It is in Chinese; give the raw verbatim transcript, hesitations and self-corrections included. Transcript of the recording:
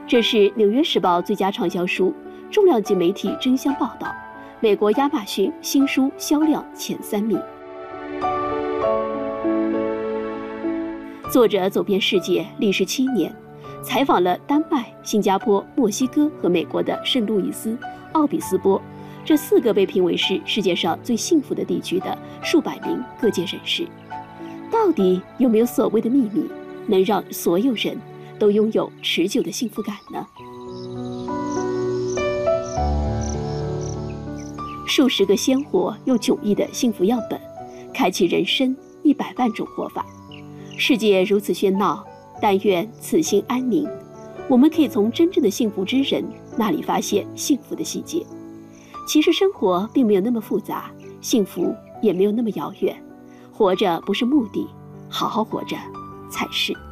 这是《纽约时报》最佳畅销书，重量级媒体争相报道，美国亚马逊新书销量前三名。作者走遍世界，历时七年，采访了丹麦、新加坡、墨西哥和美国的圣路易斯、奥比斯波这四个被评为是世界上最幸福的地区的数百名各界人士。到底有没有所谓的秘密，能让所有人都拥有持久的幸福感呢？数十个鲜活又迥异的幸福样本，开启人生一百万种活法。世界如此喧闹，但愿此心安宁。我们可以从真正的幸福之人那里发现幸福的细节。其实生活并没有那么复杂，幸福也没有那么遥远。活着不是目的，好好活着才是。